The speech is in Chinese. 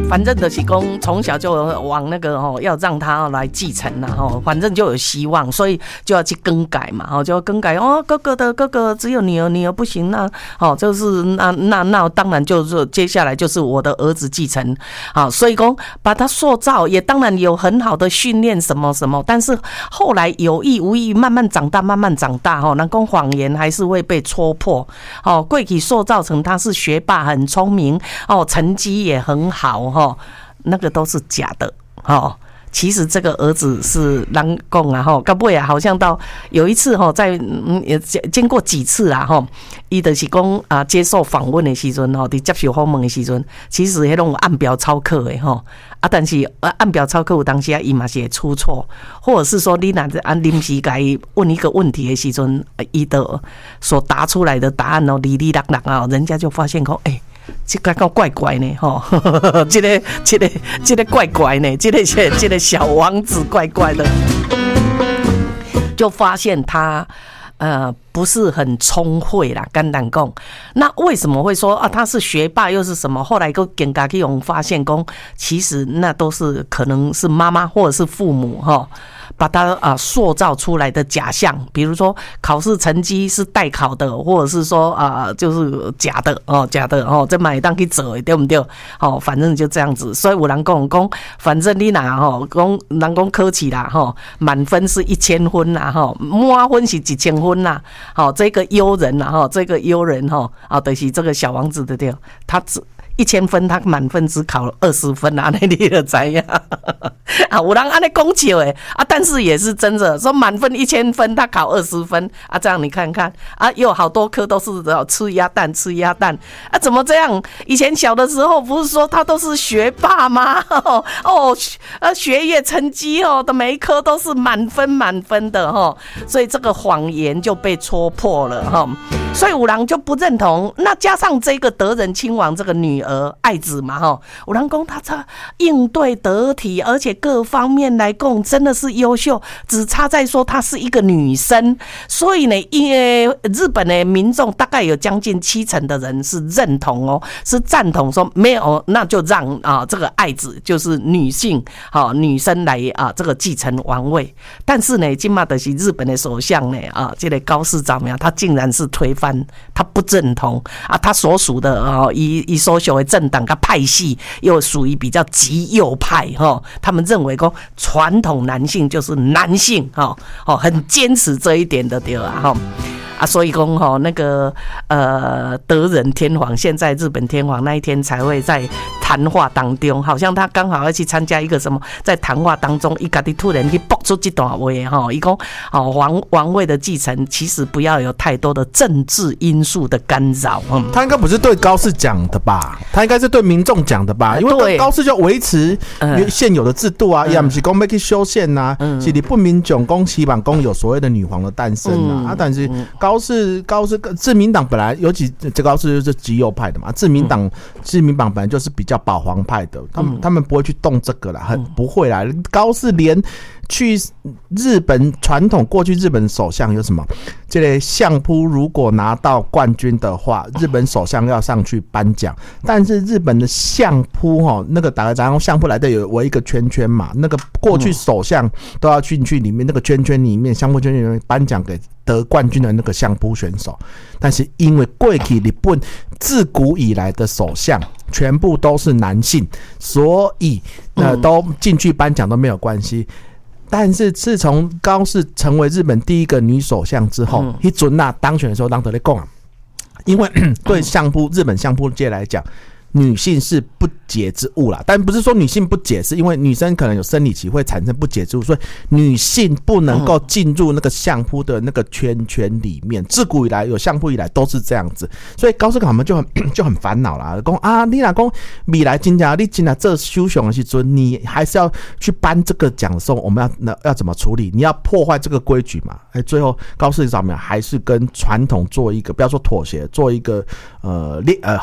反正就是讲从小就往那个要让他来继承啦反正就有希望，所以就要去更改嘛就要更改哥哥只有女儿不行就是那当然就是接下来就是我的儿子继承所以讲把他塑造也当然有很好的训练什么什么，但是后来有意无意慢慢长大人讲谎言还是会被戳破过去塑造成他是学霸很聪明成绩也很好那个都是假的其实这个儿子是人讲到尾好像到有一次在经过几次啦他就是讲接受访问的时阵在接受访问的时阵，其实那种按表操课的但是按表操课有当时他也是会出错，或者是说你若临时给他问一个问题的时阵，他的所答出来的答案哩哩啦啦人家就发现说这个怪怪呢这个怪怪呢这个小王子怪怪的，就发现他不是很聪慧啦，简单讲。那为什么会说他是学霸又是什么？后来个警察去发现说，其实那都是可能是妈妈或者是父母把他塑造出来的假象，比如说考试成绩是代考的，或者是说就是假的这嘛会当去做的，对不对？反正就这样子。所以有人讲，反正你若讲人讲考试啦满分是1000分啦满分是1000分啦这个优人啦这个优人就是这个小王子的对，他1000分，他满分只考了20分啊，你就知道有人这样讲笑的但是也是真的，说满分1000分，他考20分这样你看看有好多科都是吃鸭蛋怎么这样？以前小的时候不是说他都是学霸吗？学业成绩的每一科都是满分的所以这个谎言就被戳破了所以有人就不认同。那加上这个德仁亲王这个女儿爱子嘛有人讲她应对得体，而且各方面来讲真的是优秀，只差在说她是一个女生。所以呢日本的民众大概有将近70%的人是认同是赞同说没有那就让这个爱子就是女性女生来这个继承王位。但是呢现在就是日本的首相呢这个高市早苗他竟然是推翻，他不认同他所属的以所属的政党跟派系又属于比较极右派他们认为说传统男性就是男性很坚持这一点的对吧所以说那个德仁天皇现在日本天皇那一天才会在谈话当中，好像他刚好要去参加一个什么，在谈话当中他自己突然去爆出这段话他说王位的继承其实不要有太多的政治因素的干扰他应该不是对高市讲的吧，他应该是对民众讲的吧，因为高市就维持现有的制度也不是说要去修宪是日本民众说希望说有所谓的女皇的诞生但是高市自民党本来尤其这高市就是极右派的嘛，自民党本来就是比较保皇派的，他们不会去动这个啦，不会啦。高市连去日本传统过去日本首相有什么？这个相扑如果拿到冠军的话，日本首相要上去颁奖。但是日本的相扑那个打个然后相扑来的有围一个圈圈嘛，那个过去首相都要进去里面那个圈圈里面，相扑圈圈里面颁奖给得冠军的那个相扑选手。但是因为过去日本自古以来的首相全部都是男性，所以都进去颁奖都没有关系。但是自从高市成为日本第一个女首相之后，那阵当选的时候当得在讲因为对日本相扑界来讲，女性是不解之物啦，但不是说女性不解，是因为女生可能有生理期会产生不解之物，所以女性不能够进入那个相扑的那个圈圈里面。自古以来有相扑以来都是这样子，所以高市他们就很烦恼啦，说你若说未来真的你真的这首相的时候，你还是要去颁这个奖的时候，我们要怎么处理？你要破坏这个规矩嘛？最后高市早苗还是跟传统做一个不要说妥协，做一个